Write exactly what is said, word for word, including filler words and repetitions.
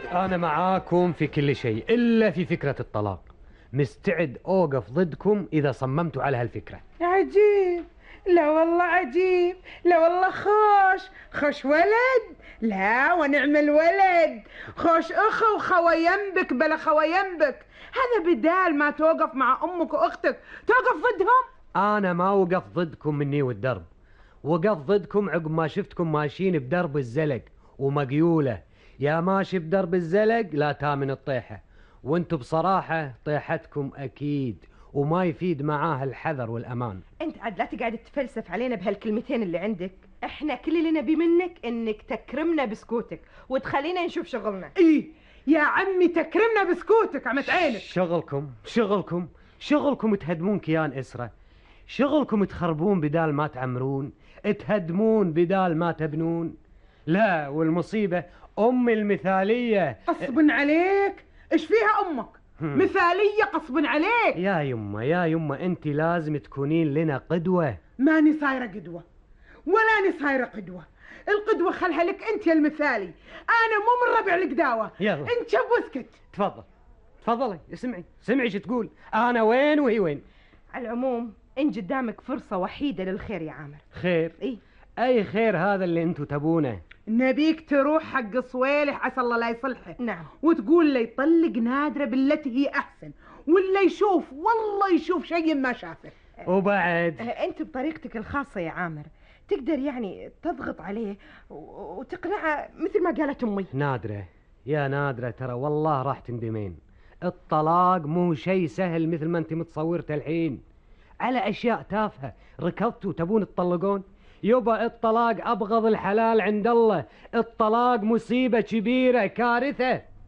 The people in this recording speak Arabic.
أنا معاكم في كل شيء إلا في فكرة الطلاق. مستعد أوقف ضدكم إذا صممتوا على هالفكرة. عجيب، لا والله عجيب، لا والله خوش خوش ولد، لا ونعم الولد، خوش أخو وخوى ينبك بلا خوى ينبك. هذا بدال ما توقف مع أمك وأختك توقف ضدهم. أنا ما وقف ضدكم مني والدرب، وقف ضدكم عقب ما شفتكم ماشيين بدرب الزلق ومقيولة. يا ماشي بدرب الزلق لا تامن الطيحة، وانتوا بصراحة طيحتكم أكيد وما يفيد معاه الحذر والأمان. انت عاد لا تقعد تفلسف علينا بهالكلمتين اللي عندك. احنا كل اللي نبي منك انك تكرمنا بسكوتك وتخلينا نشوف شغلنا. ايه يا عمي تكرمنا بسكوتك عمت عينك. شغلكم شغلكم شغلكم تهدمون كيان إسرة، شغلكم تخربون بدال ما تعمرون، تهدمون بدال ما تبنون. لا والمصيبة أم المثالية. قصب عليك، ايش فيها أمك؟ مثالية قصب عليك. يا يمه يا يمه أنت لازم تكونين لنا قدوة. ماني صايرة قدوة ولا أني صايرة قدوة، القدوة خلها لك أنت يا المثالي، أنا مو من ربع القداوة. يلا أنت شب واسكت. تفضل تفضلي اسمعي سمعي شو تقول، أنا وين وهي وين. على العموم إن قدامك فرصة وحيدة للخير يا عامر. خير؟ إيه؟ أي خير هذا اللي أنتوا تبونه؟ نبيك تروح حق صويلح عسى الله لا يصلحه. نعم. وتقول لي يطلق نادرة بالتي هي أحسن، ولا يشوف والله يشوف شيء ما شافه. وبعد أنت بطريقتك الخاصة يا عامر تقدر يعني تضغط عليه وتقنعه مثل ما قالت أمي. نادرة يا نادرة ترى والله راح تندمين. الطلاق مو شيء سهل مثل ما أنت متصورته الحين. على أشياء تافهة ركضتوا تبون تطلقون. يبا الطلاق أبغض الحلال عند الله، الطلاق مصيبة كبيرة كارثة.